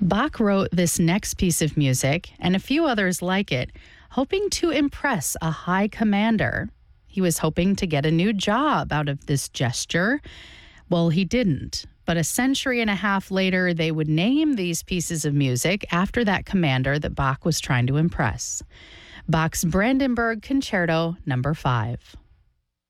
Bach wrote this next piece of music and a few others like it, hoping to impress a high commander. He was hoping to get a new job out of this gesture. Well, he didn't. But a century and a half later, they would name these pieces of music after that commander that Bach was trying to impress. Bach's Brandenburg Concerto, number 5.